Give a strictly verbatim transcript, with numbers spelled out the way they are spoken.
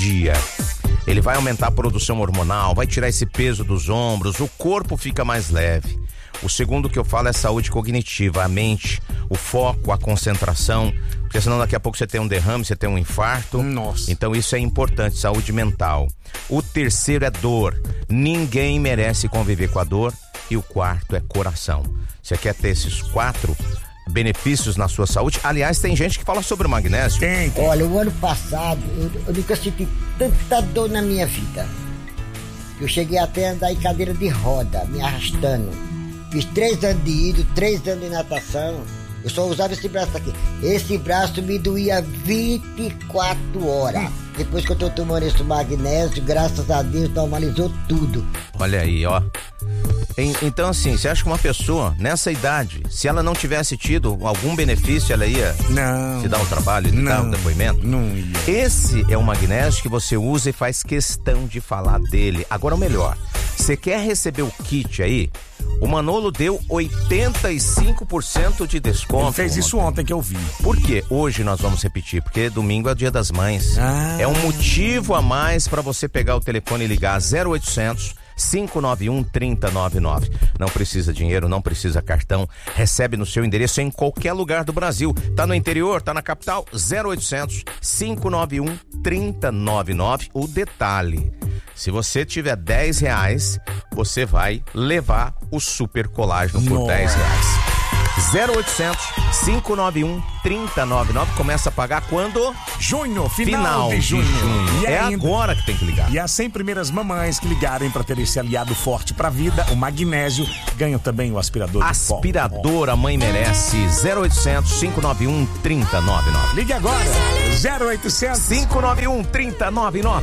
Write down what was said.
dia. Ele vai aumentar a produção hormonal, vai tirar esse peso dos ombros, o corpo fica mais leve. O segundo que eu falo é saúde cognitiva, a mente, o foco, a concentração, porque senão daqui a pouco você tem um derrame, você tem um infarto. Nossa. Então isso é importante, saúde mental. O terceiro é dor. Ninguém merece conviver com a dor. E o quarto é coração. Você quer ter esses quatro benefícios na sua saúde? Aliás, tem gente que fala sobre o magnésio. Tem. Olha, o ano passado eu, eu nunca senti tanta dor na minha vida. Eu cheguei até a andar em cadeira de roda, me arrastando. Fiz três anos de ido, três anos de natação. Eu só usava esse braço aqui. Esse braço me doía vinte e quatro horas. Depois que eu tô tomando esse magnésio, graças a Deus, normalizou tudo. Olha aí, ó. Em, então assim, você acha que uma pessoa nessa idade, se ela não tivesse tido algum benefício, ela ia Não. se dar o trabalho de dar um depoimento? Não ia. Esse é o magnésio que você usa e faz questão de falar dele. Agora o melhor, você quer receber o kit aí? O Manolo deu oitenta e cinco por cento de desconto. Ele fez isso ontem que eu vi. Por quê? Hoje nós vamos repetir, porque domingo é o Dia das Mães. Ah. É um motivo a mais para você pegar o telefone e ligar zero oitocentos, cinco nove um, três zero nove nove. Não precisa dinheiro, não precisa cartão. Recebe no seu endereço em qualquer lugar do Brasil. Tá no interior, tá na capital? zero oitocentos, cinco nove um, três zero nove nove. O detalhe: se você tiver dez reais, você vai levar o super colágeno por Nossa. dez reais. zero oitocentos, cinco nove um, três zero nove nove. Começa a pagar quando? Junho, final, Final de de junho. junho. E É ainda- agora que tem que ligar. E as cem primeiras mamães que ligarem para ter esse aliado forte pra vida, o magnésio, ganham também o aspirador de pó. Aspirador, a mãe merece. zero oitocentos, cinco nove um, três zero nove nove. Ligue agora, zero oitocentos cinco nove um, três zero nove nove.